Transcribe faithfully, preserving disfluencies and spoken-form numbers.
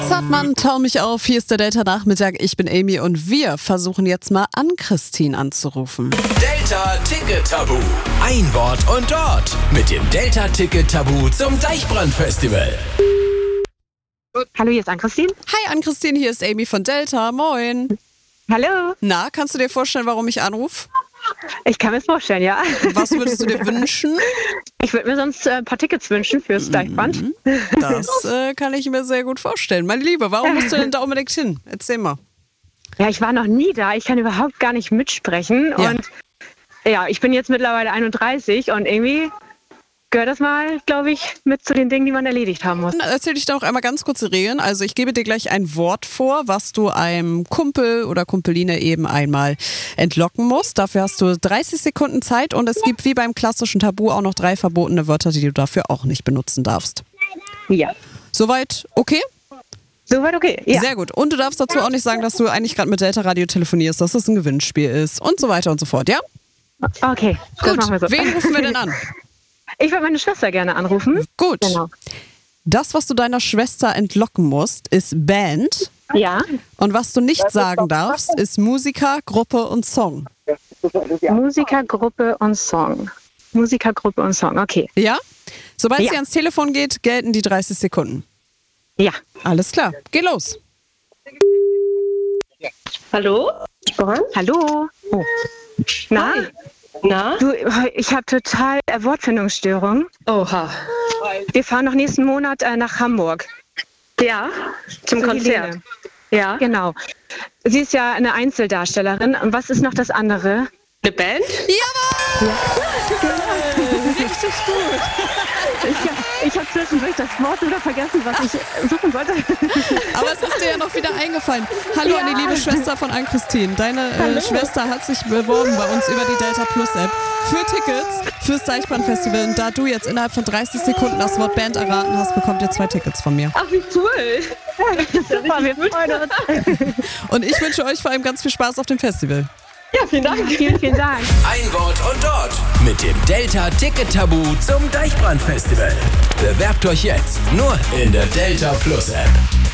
Zartmann, tau mich auf, hier ist der Delta-Nachmittag, ich bin Amy und wir versuchen jetzt mal Ann-Christine anzurufen. Delta-Ticket-Tabu. Ein Wort und Ort mit dem Delta-Ticket-Tabu zum Deichbrand-Festival. Hallo, hier ist Ann-Christine. Hi Ann-Christine, hier ist Amy von Delta, moin. Hallo. Na, kannst du dir vorstellen, warum ich anrufe? Ich kann mir das vorstellen, ja. Was würdest du dir wünschen? Ich würde mir sonst äh, ein paar Tickets wünschen fürs Deichbrand. Das äh, kann ich mir sehr gut vorstellen. Meine Liebe, warum musst du denn da unbedingt hin? Erzähl mal. Ja, ich war noch nie da. Ich kann überhaupt gar nicht mitsprechen. Ja. Und ja, ich bin jetzt mittlerweile einunddreißig und irgendwie gehört das mal, glaube ich, mit zu den Dingen, die man erledigt haben muss. Dann erzähl ich doch einmal ganz kurze Regeln. Also ich gebe dir gleich ein Wort vor, was du einem Kumpel oder Kumpeline eben einmal entlocken musst. Dafür hast du dreißig Sekunden Zeit und es gibt wie beim klassischen Tabu auch noch drei verbotene Wörter, die du dafür auch nicht benutzen darfst. Ja. Soweit okay? Soweit okay, ja. Sehr gut. Und du darfst dazu auch nicht sagen, dass du eigentlich gerade mit Delta Radio telefonierst, dass es ein Gewinnspiel ist und so weiter und so fort, ja? Okay, das Gut. machen wir so. Wen rufen wir denn an? Ich würde meine Schwester gerne anrufen. Gut. Genau. Das, was du deiner Schwester entlocken musst, ist Band. Ja. Und was du nicht sagen darfst, ist Musiker, Gruppe und Song. Musikergruppe und Song. Musikergruppe und Song, okay. Ja? Sobald Ja. sie ans Telefon geht, gelten die dreißig Sekunden. Ja. Alles klar, geh los. Hallo? Hallo. Oh. Na? Na? Du, ich habe total äh, Wortfindungsstörung. Oha. Wir fahren noch nächsten Monat äh, nach Hamburg. Ja, zum Zu Konzert. Helene. Ja. Genau. Sie ist ja eine Einzeldarstellerin. Und was ist noch das andere? Eine Band? Jawohl! Richtig gut. Ich, ich habe zwischendurch das Wort wieder vergessen, was ich äh, suchen wollte. Aber es ist dir ja noch wieder eingefallen. Hallo Ja. an die liebe Schwester von Ann-Christine. Deine äh, Schwester hat sich beworben bei uns über die Delta Plus App für Tickets fürs Deichbrand-Festival. Und da du jetzt innerhalb von dreißig Sekunden das Wort Band erraten hast, bekommt ihr zwei Tickets von mir. Ach, wie cool. Super, wir freuen uns. Und ich wünsche euch vor allem ganz viel Spaß auf dem Festival. Ja, vielen Dank. Vielen, vielen Dank. Ein Wort und Ort mit dem Delta-Ticket-Tabu zum Deichbrand-Festival. Bewerbt euch jetzt nur in der Delta Plus App.